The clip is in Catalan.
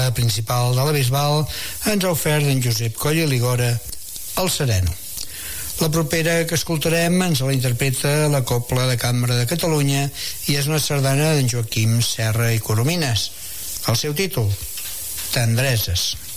copla principal de la Bisbal ens ha ofert en Josep Coll i Ligora, El Sereno. La propera que escoltarem ens la interpreta la Copla de Cambra de Catalunya i és una sardana d'en Joaquim Serra i Coromines. El seu títol, Tendreses.